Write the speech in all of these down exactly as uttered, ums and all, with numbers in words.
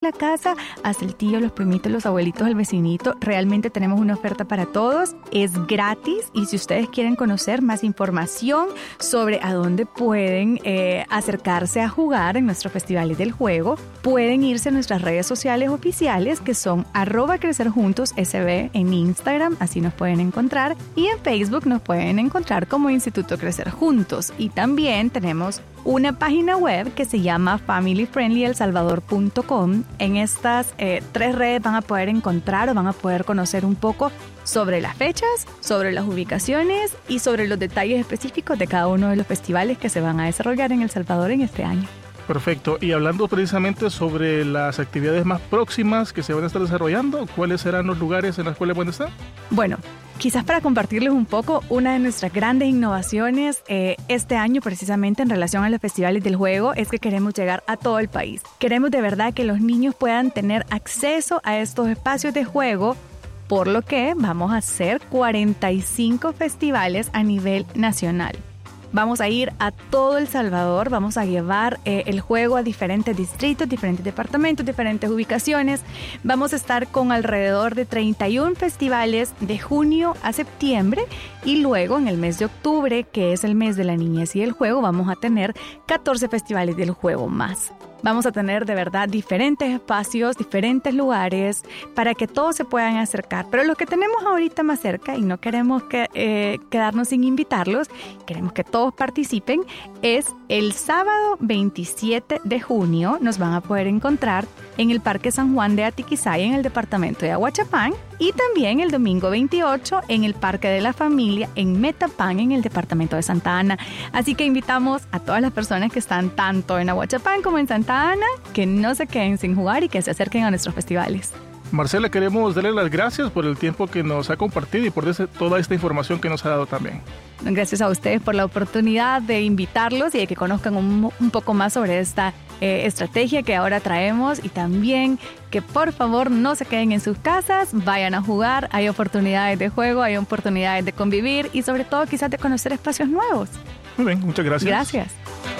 la casa, hasta el tío, los primitos, los abuelitos, el vecinito. Realmente tenemos una oferta para todos. Es gratis y si ustedes quieren conocer más información sobre a dónde pueden eh, acercarse a jugar en nuestros festivales del juego, pueden irse a nuestras redes sociales oficiales que son arroba crecer juntos S B en Instagram, así nos pueden encontrar, y en Facebook nos pueden encontrar como Instituto Crecer Juntos. Y también tenemos una página web que se llama family friendly el salvador punto com. En estas eh, tres redes van a poder encontrar o van a poder conocer un poco sobre las fechas, sobre las ubicaciones y sobre los detalles específicos de cada uno de los festivales que se van a desarrollar en El Salvador en este año. Perfecto. Y hablando precisamente sobre las actividades más próximas que se van a estar desarrollando, ¿cuáles serán los lugares en los cuales van a estar? Bueno, quizás para compartirles un poco, una de nuestras grandes innovaciones eh, este año precisamente en relación a los festivales del juego es que queremos llegar a todo el país. Queremos de verdad que los niños puedan tener acceso a estos espacios de juego, por lo que vamos a hacer cuarenta y cinco festivales a nivel nacional. Vamos a ir a todo El Salvador, vamos a llevar eh, el juego a diferentes distritos, diferentes departamentos, diferentes ubicaciones. Vamos a estar con alrededor de treinta y uno festivales de junio a septiembre y luego en el mes de octubre, que es el mes de la niñez y el juego, vamos a tener catorce festivales del juego más. Vamos a tener de verdad diferentes espacios, diferentes lugares para que todos se puedan acercar. Pero lo que tenemos ahorita más cerca, y no queremos que, eh, quedarnos sin invitarlos, queremos que todos participen, es el sábado veintisiete de junio. Nos van a poder encontrar en el Parque San Juan de Atiquizaya, en el departamento de Ahuachapán, y también el domingo veintiocho en el Parque de la Familia, en Metapán, en el departamento de Santa Ana. Así que invitamos a todas las personas que están tanto en Ahuachapán como en Santa Ana, que no se queden sin jugar y que se acerquen a nuestros festivales. Marcela, queremos darle las gracias por el tiempo que nos ha compartido y por ese, toda esta información que nos ha dado también. Gracias a ustedes por la oportunidad de invitarlos y de que conozcan un, un poco más sobre esta eh, estrategia que ahora traemos, y también que por favor no se queden en sus casas, vayan a jugar, hay oportunidades de juego, hay oportunidades de convivir y sobre todo quizás de conocer espacios nuevos. Muy bien, muchas gracias. Gracias.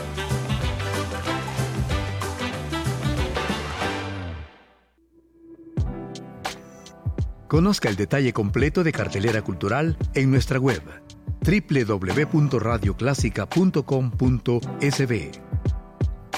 Conozca el detalle completo de Cartelera Cultural en nuestra web doble u doble u doble u punto radio clásica punto com punto es be.